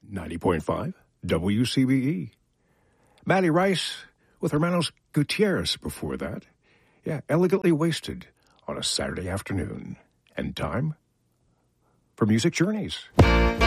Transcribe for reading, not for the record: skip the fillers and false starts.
90.5 WCBE. Maddie Rice with Hermanos Gutierrez before that. Yeah, Elegantly Wasted on a Saturday afternoon. And time for Music Journeys.